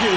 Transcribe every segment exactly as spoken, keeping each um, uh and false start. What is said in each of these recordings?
you.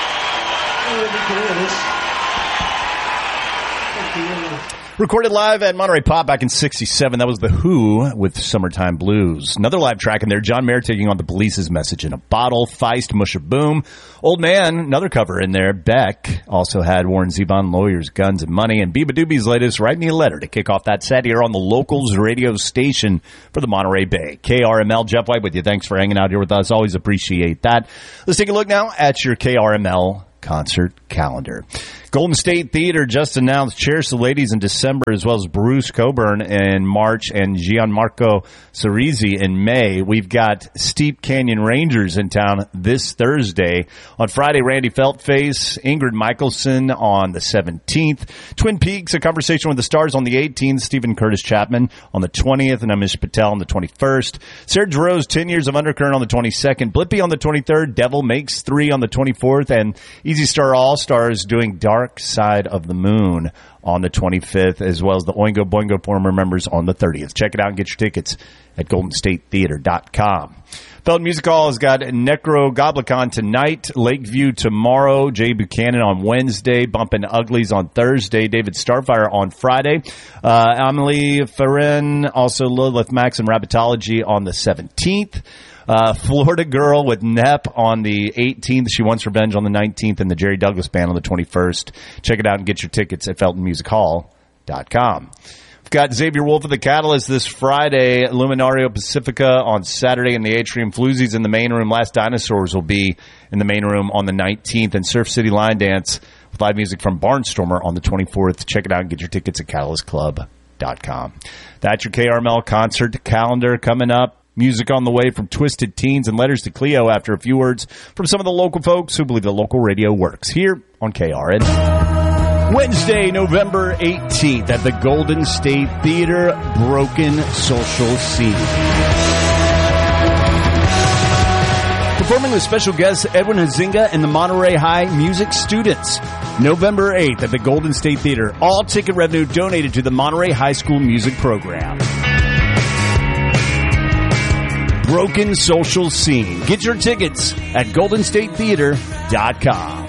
Thank you. Recorded live at Monterey Pop back in sixty-seven. That was The Who with Summertime Blues. Another live track in there. John Mayer taking on the Police's Message in a Bottle. Feist, Musha Boom. Old Man, another cover in there. Beck also had Warren Zevon, Lawyers, Guns, and Money. And Biba Doobie's latest, Write Me a Letter, to kick off that set here on the Locals radio station for the Monterey Bay. K R M L, Jeff White with you. Thanks for hanging out here with us. Always appreciate that. Let's take a look now at your K R M L concert calendar. Golden State Theater just announced Cherish the Ladies in December, as well as Bruce Coburn in March and Gianmarco Cerisi in May. We've got Steep Canyon Rangers in town this Thursday. On Friday, Randy Feltface, Ingrid Michaelson on the seventeenth. Twin Peaks, A Conversation with the Stars on the eighteenth. Stephen Curtis Chapman on the twentieth. And Amish Patel on the twenty-first. Sarah Giroux, ten years of Undercurrent on the twenty-second. Blippy on the twenty-third. Devil Makes Three on the twenty-fourth. And Easy Star All-Stars doing Dark Side of the Moon on the twenty-fifth, as well as the Oingo Boingo former members on the thirtieth. Check it out and get your tickets at golden state theater dot com. Felton Music Hall has got Necro Goblicon tonight, Lakeview tomorrow, Jay Buchanan on Wednesday, Bumpin' Uglies on Thursday, David Starfire on Friday, uh, Amelie Ferrin, also Lilith Max and Rabbitology on the seventeenth. Uh, Florida Girl with Nep on the eighteenth. She Wants Revenge on the nineteenth, and the Jerry Douglas Band on the twenty-first. Check it out and get your tickets at felton music hall dot com. We've got Xavier Wolf of the Catalyst this Friday, Luminario Pacifica on Saturday in the Atrium. Floozies in the main room. Last Dinosaurs will be in the main room on the nineteenth, and Surf City Line Dance with live music from Barnstormer on the twenty-fourth. Check it out and get your tickets at catalyst club dot com. That's your K R M L concert calendar coming up. Music on the way from Twisted Teens and Letters to Cleo after a few words from some of the local folks who believe the local radio works here on K R N. Wednesday, November eighteenth at the Golden State Theater, Broken Social Scene. Performing with special guests Edwin Huizinga and the Monterey High Music Students. November eighth at the Golden State Theater. All ticket revenue donated to the Monterey High School Music Program. Broken Social Scene. Get your tickets at golden state theater dot com.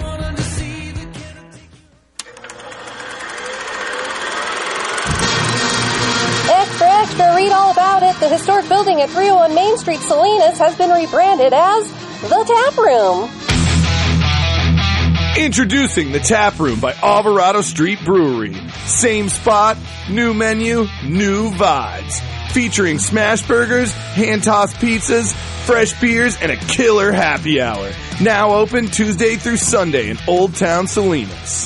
Extra, extra, read all about it. The historic building at three oh one Main Street, Salinas, has been rebranded as The Tap Room. Introducing The Tap Room by Alvarado Street Brewery. Same spot, new menu, new vibes. Featuring smash burgers, hand-tossed pizzas, fresh beers, and a killer happy hour. Now open Tuesday through Sunday in Old Town Salinas.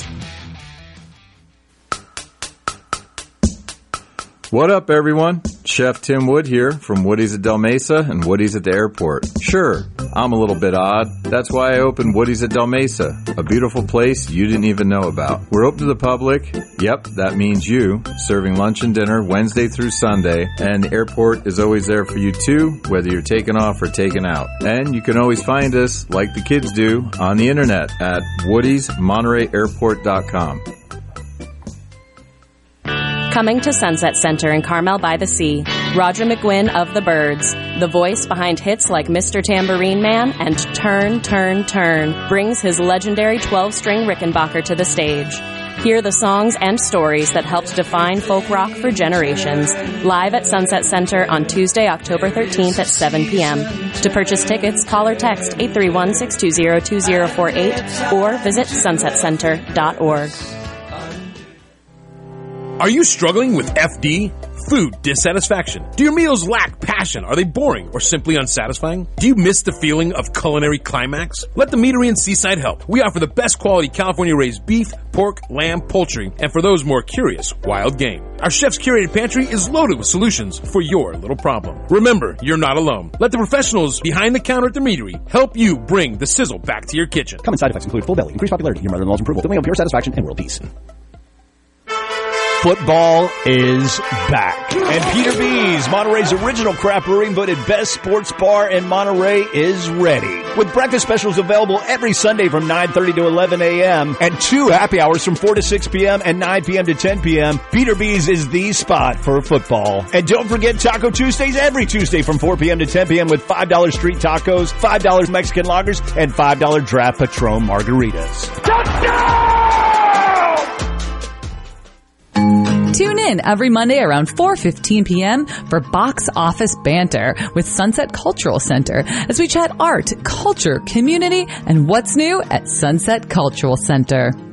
What up, everyone? Chef Tim Wood here from Woody's at Del Mesa and Woody's at the airport. Sure, I'm a little bit odd. That's why I opened Woody's at Del Mesa, a beautiful place you didn't even know about. We're open to the public. Yep, that means you, serving lunch and dinner Wednesday through Sunday, and the airport is always there for you too, whether you're taking off or taking out. And you can always find us, like the kids do, on the internet at woodys monterey airport dot com. Coming to Sunset Center in Carmel by the Sea, Roger McGuinn of the Byrds, the voice behind hits like Mister Tambourine Man and Turn, Turn, Turn, brings his legendary twelve-string Rickenbacker to the stage. Hear the songs and stories that helped define folk rock for generations. Live at Sunset Center on Tuesday, October thirteenth at seven p.m. To purchase tickets, call or text eight three one, six two zero, two zero four eight or visit sunset center dot org. Are you struggling with F D? Food dissatisfaction? Do your meals lack passion? Are they boring or simply unsatisfying? Do you miss the feeling of culinary climax? Let the Meadery in Seaside help. We offer the best quality California-raised beef, pork, lamb, poultry, and for those more curious, wild game. Our chef's curated pantry is loaded with solutions for your little problem. Remember, you're not alone. Let the professionals behind the counter at the Meadery help you bring the sizzle back to your kitchen. Common side effects include full belly, increased popularity, your mother-in-law's approval, delaying on pure satisfaction, and world peace. Football is back. And Peter B's, Monterey's original craft brewing, voted best sports bar in Monterey, is ready. With breakfast specials available every Sunday from nine thirty to eleven a.m. and two happy hours from four to six p.m. and nine p.m. to ten p.m., Peter B's is the spot for football. And don't forget Taco Tuesdays every Tuesday from four p.m. to ten p.m. with five dollars street tacos, five dollars Mexican lagers, and five dollars draft Patron margaritas. Tune in every Monday around four fifteen p.m. for Box Office Banter with Sunset Cultural Center as we chat art, culture, community, and what's new at Sunset Cultural Center.